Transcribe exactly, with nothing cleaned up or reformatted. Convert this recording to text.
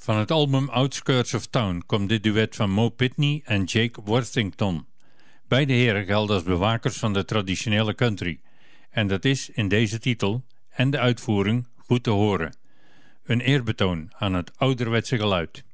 Van het album Outskirts of Town komt dit duet van Mo Pitney en Jake Worthington. Beide heren gelden als bewakers van de traditionele country. En dat is in deze titel en de uitvoering goed te horen. Een eerbetoon aan het ouderwetse geluid.